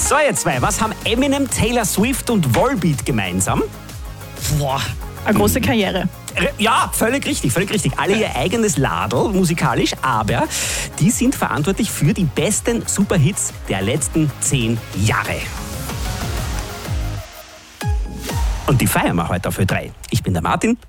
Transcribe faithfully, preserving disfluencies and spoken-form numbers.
So, ihr zwei, was haben Eminem, Taylor Swift und Volbeat gemeinsam? Boah, eine große Karriere. Ja, völlig richtig, völlig richtig. Alle ihr eigenes Ladel musikalisch, aber die sind verantwortlich für die besten Superhits der letzten zehn Jahre. Und die feiern wir heute auf Ö drei. Ich bin der Martin.